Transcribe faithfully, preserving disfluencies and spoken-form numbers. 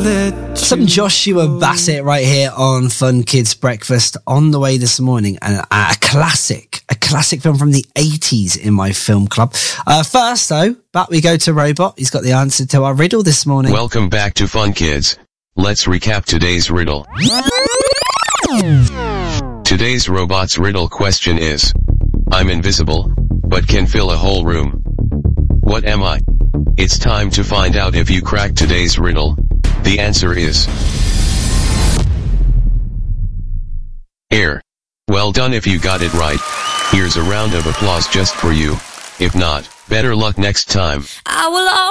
Some Joshua Bassett right here on Fun Kids Breakfast on the way this morning, and a classic, a classic film from the eighties in my film club. Uh, first, though, back we go to Robot. He's got the answer to our riddle this morning. Welcome back to Fun Kids. Let's recap today's riddle. Today's Robot's riddle question is: I'm invisible, but can fill a whole room. What am I? It's time to find out if you crack today's riddle. The answer is air. Well done if you got it right. Here's a round of applause just for you. If not, better luck next time. I will